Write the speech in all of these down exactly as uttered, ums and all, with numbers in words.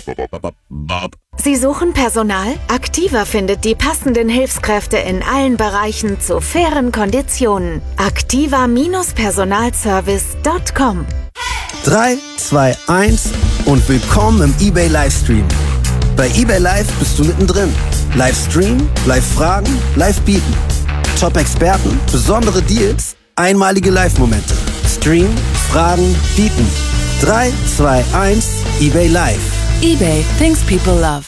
Sie suchen Personal? Aktiva findet die passenden Hilfskräfte in allen Bereichen zu fairen Konditionen. aktiva Personalservice Punkt com. drei, zwei, eins und willkommen im eBay Livestream. Bei eBay Live bist du mittendrin. Livestream, Live-Fragen, Live-Bieten. Top-Experten, besondere Deals, einmalige Live-Momente. Stream, Fragen, Bieten. drei, zwei, eins, eBay Live. eBay, things people love.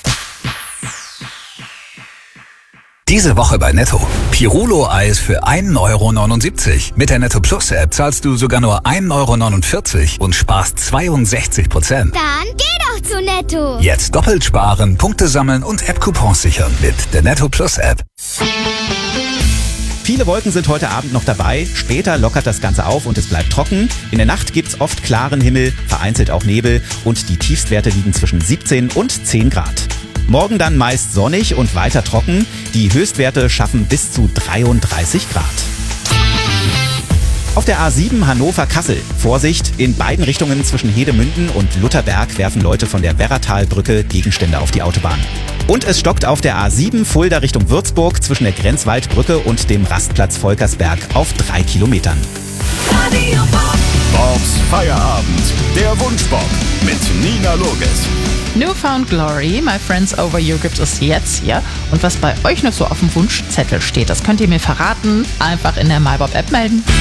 Diese Woche bei Netto. Pirulo-Eis für ein Euro neunundsiebzig. Mit der Netto Plus App zahlst du sogar nur ein Euro neunundvierzig und sparst zweiundsechzig Prozent. Dann geh doch zu Netto. Jetzt doppelt sparen, Punkte sammeln und App-Coupons sichern mit der Netto Plus App. Viele Wolken sind heute Abend noch dabei. Später lockert das Ganze auf und es bleibt trocken. In der Nacht gibt's oft klaren Himmel, vereinzelt auch Nebel und die Tiefstwerte liegen zwischen siebzehn und zehn Grad. Morgen dann meist sonnig und weiter trocken. Die Höchstwerte schaffen bis zu dreiunddreißig Grad. Auf der A sieben Hannover-Kassel. Vorsicht, in beiden Richtungen zwischen Hedemünden und Lutherberg werfen Leute von der Werratalbrücke Gegenstände auf die Autobahn. Und es stockt auf der A sieben Fulda Richtung Würzburg zwischen der Grenzwaldbrücke und dem Rastplatz Volkersberg auf drei Kilometern. Bobs Feierabend, der Wunschbob mit Nina Loges. Newfound Glory, My Friends Over You gibt es jetzt hier. Und was bei euch noch so auf dem Wunschzettel steht, das könnt ihr mir verraten. Einfach in der MyBob-App melden.